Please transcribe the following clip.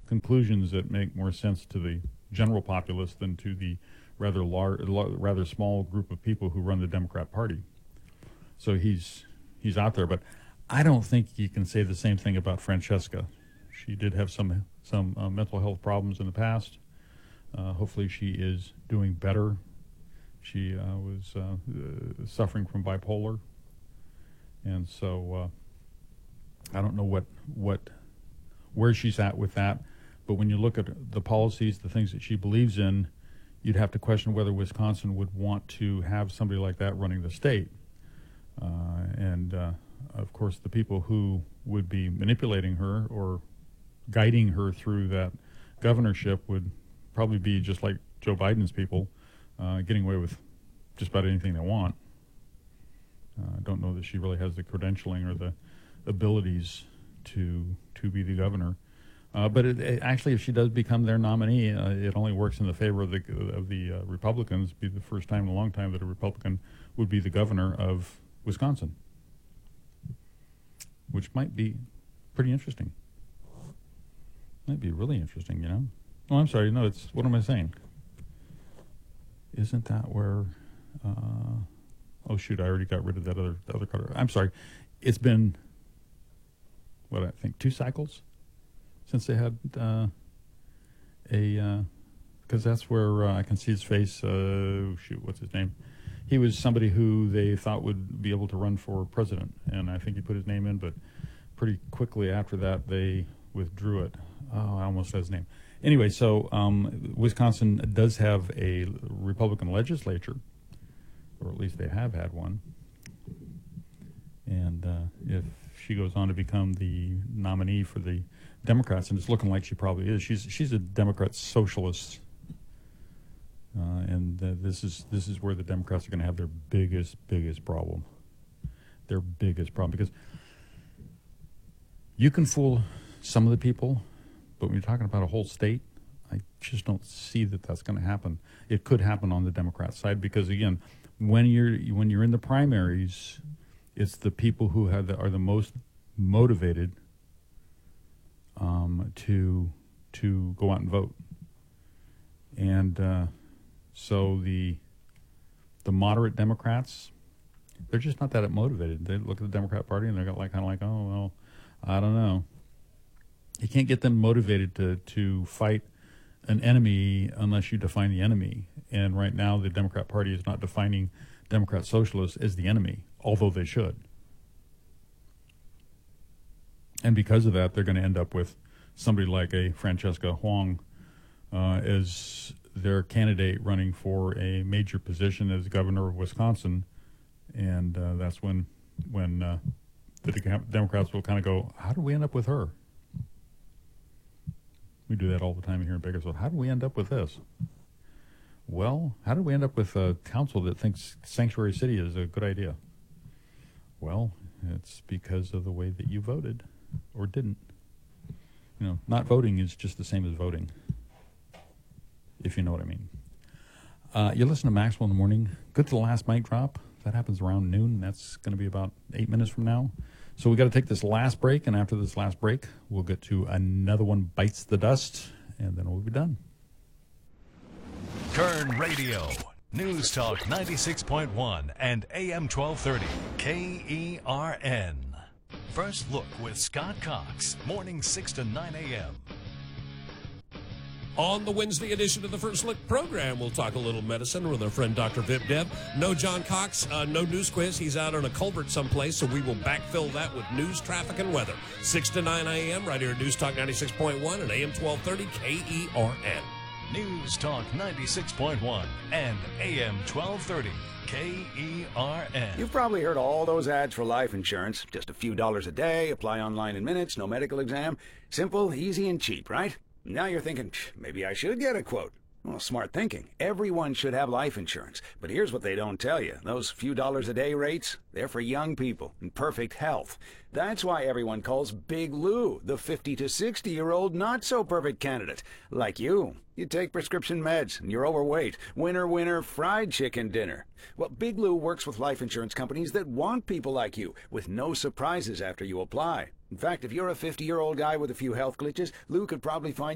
conclusions that make more sense to the general populace than to the rather small group of people who run the Democrat Party. So he's out there, but I don't think you can say the same thing about Francesca. She did have some mental health problems in the past. Hopefully she is doing better. She was suffering from bipolar, and so I don't know where she's at with that. But when you look at the policies, the things that she believes in, you'd have to question whether Wisconsin would want to have somebody like that running the state. Of course, the people who would be manipulating her or guiding her through that governorship would probably be just like Joe Biden's people, getting away with just about anything they want. I don't know that she really has the credentialing or the abilities to be the governor. But actually, if she does become their nominee, it only works in the favor of the Republicans. It'd be the first time in a long time that a Republican would be the governor of Wisconsin, which might be pretty interesting. Might be really interesting, you know. Oh, I'm sorry. No, what am I saying? Isn't that where? Oh shoot! I already got rid of that other color. I'm sorry. It's been what I think 2 cycles since they had because that's where I can see his face. Shoot, what's his name? He was somebody who they thought would be able to run for president, and I think he put his name in, but pretty quickly after that they withdrew it. Oh, I almost said his name. Anyway, so Wisconsin does have a Republican legislature, or at least they have had one. And if she goes on to become the nominee for the Democrats, and it's looking like she probably is, she's a Democrat socialist, and this is where the Democrats are going to have their biggest problem. Their biggest problem, because you can fool some of the people, but when you're talking about a whole state, I just don't see that that's going to happen. It could happen on the Democrat side because, again, when you're in the primaries, it's the people who are the most motivated to go out and vote, and so the moderate Democrats, they're just not that motivated. They look at the Democrat Party and they're kind of like, oh well, I don't know. You can't get them motivated to fight an enemy unless you define the enemy. And right now, the Democrat Party is not defining Democrat socialists as the enemy, although they should. And because of that, they're going to end up with somebody like a Francesca Huang as their candidate running for a major position as governor of Wisconsin. And that's when the Democrats will kind of go, how did we end up with her? We do that all the time here in Bakersfield. How did we end up with this? Well, how did we end up with a council that thinks Sanctuary City is a good idea? Well, it's because of the way that you voted or didn't. You know, not voting is just the same as voting, if you know what I mean. You listen to Maxwell in the Morning. Good to the last mic drop. That happens around noon. That's going to be about 8 minutes from now. So we got to take this last break, and after this last break, we'll get to another one, Bites the Dust, and then we'll be done. Kern Radio, News Talk 96.1 and AM 1230, KERN. First Look with Scott Cox, morning 6 to 9 a.m. On the Wednesday edition of the First Look program, we'll talk a little medicine with our friend Dr. Vip Deb. No John Cox, no news quiz. He's out on a culvert someplace, so we will backfill that with news, traffic, and weather. 6 to 9 a.m. right here at News Talk 96.1 and AM 1230 KERN. News Talk 96.1 and AM 1230 KERN. You've probably heard all those ads for life insurance. Just a few dollars a day, apply online in minutes, no medical exam. Simple, easy, and cheap, right? Now you're thinking, maybe I should get a quote. Well, smart thinking. Everyone should have life insurance. But here's what they don't tell you. Those few dollars a day rates, they're for young people in perfect health. That's why everyone calls Big Lou the 50 to 60-year-old not-so-perfect candidate. Like you. You take prescription meds, and you're overweight. Winner, winner, fried chicken dinner. Well, Big Lou works with life insurance companies that want people like you, with no surprises after you apply. In fact, if you're a 50-year-old guy with a few health glitches, Lou could probably find